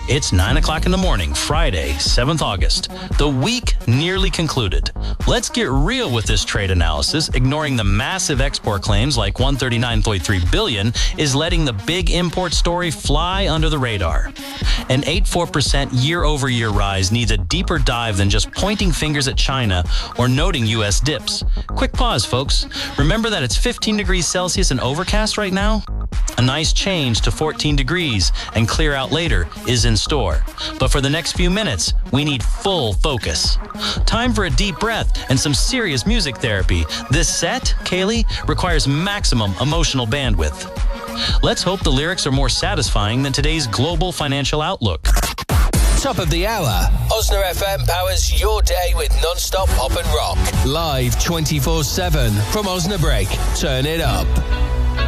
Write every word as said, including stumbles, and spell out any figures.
It's nine o'clock in the morning, Friday, seventh of August. The week nearly concluded. Let's get real with this trade analysis. Ignoring the massive export claims like one hundred thirty-nine point three billion dollars is letting the big import story fly under the radar. An eight point four percent year-over-year rise needs a deeper dive than just pointing fingers at China or noting U S dips. Quick pause, folks. Remember that it's fifteen degrees Celsius and overcast right now? A nice change to fourteen degrees and clear out later is in store. But for the next few minutes, we need full focus. Time for a deep breath and some serious music therapy. This set, Kaylee, requires maximum emotional bandwidth. Let's hope the lyrics are more satisfying than today's global financial outlook. Top of the hour. Osna F M powers your day with non-stop pop and rock. Live twenty-four seven from Osnabrück. Turn it up.